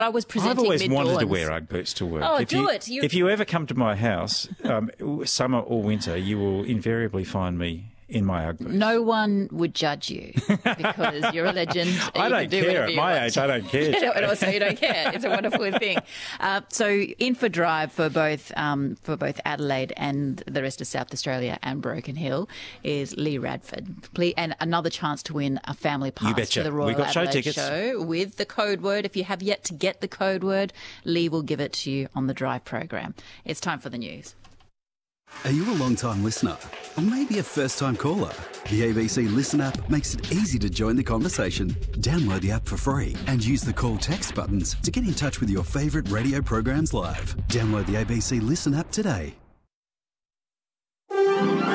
I was presenting I've always mid-dawns. wanted to wear Ugg boots to work. Oh, If you ever come to my house, summer or winter, you will invariably find me in my Ugg boots. No one would judge you because you're a legend. I don't care. At my age, I don't care. And also, you don't care. It's a wonderful thing. So, in for drive for both Adelaide and the rest of South Australia and Broken Hill is Lee Radford. And another chance to win a family pass to the Royal Adelaide Show with the code word. If you have yet to get the code word, Lee will give it to you on the Drive program. It's time for the news. Are you a long-time listener? Or maybe a first-time caller? The ABC Listen app makes it easy to join the conversation. Download the app for free and use the call text buttons to get in touch with your favourite radio programs live. Download the ABC Listen app today. Good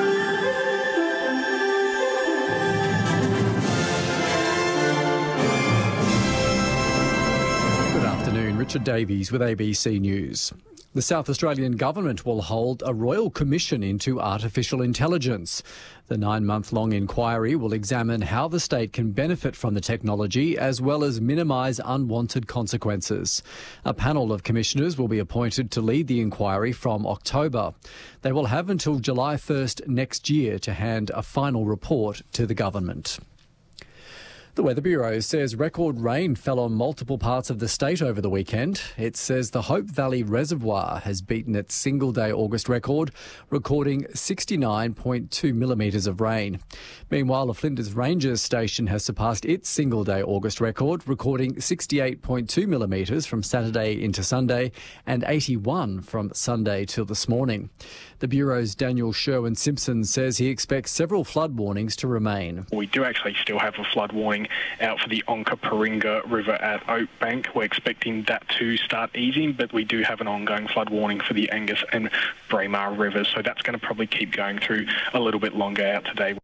afternoon, Richard Davies with ABC News. The South Australian Government will hold a royal commission into artificial intelligence. The 9-month-long inquiry will examine how the state can benefit from the technology as well as minimise unwanted consequences. A panel of commissioners will be appointed to lead the inquiry from October. They will have until July 1st next year to hand a final report to the government. The Weather Bureau says record rain fell on multiple parts of the state over the weekend. It says the Hope Valley Reservoir has beaten its single-day August record, recording 69.2 millimetres of rain. Meanwhile, the Flinders Ranges station has surpassed its single-day August record, recording 68.2 millimetres from Saturday into Sunday and 81 from Sunday till this morning. The Bureau's Daniel Sherwin-Simpson says he expects several flood warnings to remain. We do actually still have a flood warning out for the Onkaparinga River at Oakbank. We're expecting that to start easing, but we do have an ongoing flood warning for the Angus and Braemar rivers, so that's going to probably keep going through a little bit longer out today.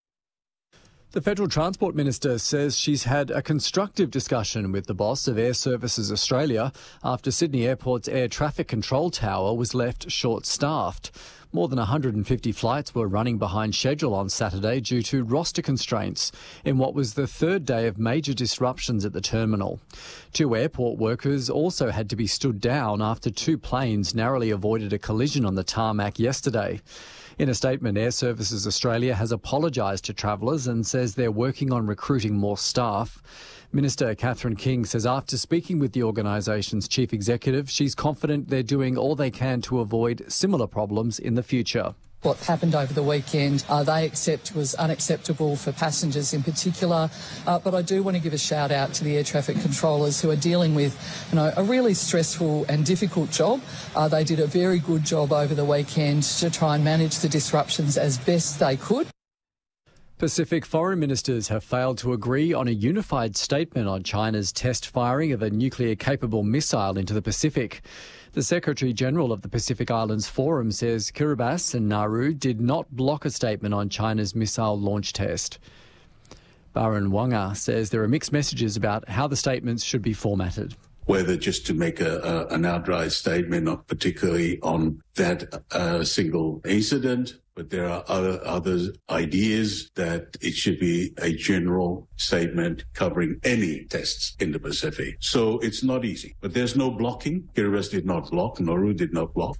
The Federal Transport Minister says she's had a constructive discussion with the boss of Air Services Australia after Sydney Airport's air traffic control tower was left short-staffed. More than 150 flights were running behind schedule on Saturday due to roster constraints in what was the third day of major disruptions at the terminal. 2 airport workers also had to be stood down after 2 planes narrowly avoided a collision on the tarmac yesterday. In a statement, Air Services Australia has apologised to travellers and says they're working on recruiting more staff. Minister Catherine King says after speaking with the organisation's chief executive, she's confident they're doing all they can to avoid similar problems in the future. What happened over the weekend, they accept was unacceptable for passengers in particular. But I do want to give a shout out to the air traffic controllers who are dealing with, a really stressful and difficult job. They did a very good job over the weekend to try and manage the disruptions as best they could. Pacific foreign ministers have failed to agree on a unified statement on China's test firing of a nuclear-capable missile into the Pacific. The Secretary-General of the Pacific Islands Forum says Kiribati and Nauru did not block a statement on China's missile launch test. Baron Wanga says there are mixed messages about how the statements should be formatted. Whether just to make an outright statement, not particularly on that single incident, but there are other ideas that it should be a general statement covering any tests in the Pacific. So it's not easy. But there's no blocking. Kiribati did not block. Nauru did not block.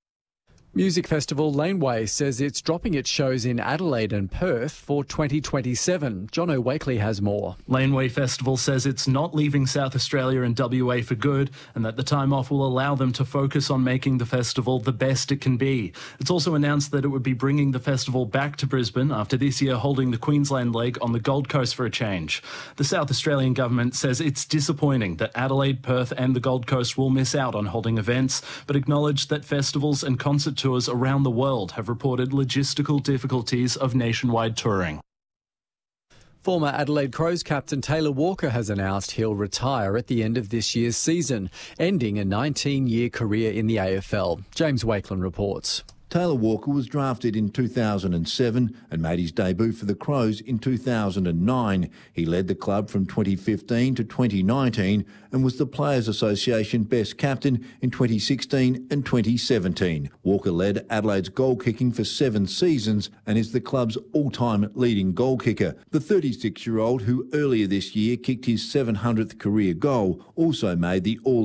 Music festival Laneway says it's dropping its shows in Adelaide and Perth for 2027. John O'Wakely has more. Laneway Festival says it's not leaving South Australia and WA for good and that the time off will allow them to focus on making the festival the best it can be. It's also announced that it would be bringing the festival back to Brisbane after this year holding the Queensland leg on the Gold Coast for a change. The South Australian government says it's disappointing that Adelaide, Perth and the Gold Coast will miss out on holding events, but acknowledged that festivals and concert tours around the world have reported logistical difficulties of nationwide touring. Former Adelaide Crows captain Taylor Walker has announced he'll retire at the end of this year's season, ending a 19-year career in the AFL. James Wakeland reports. Taylor Walker was drafted in 2007 and made his debut for the Crows in 2009. He led the club from 2015 to 2019 and was the Players Association Best Captain in 2016 and 2017. Walker led Adelaide's goal kicking for 7 seasons and is the club's all-time leading goal kicker. The 36-year-old, who earlier this year kicked his 700th career goal, also made the All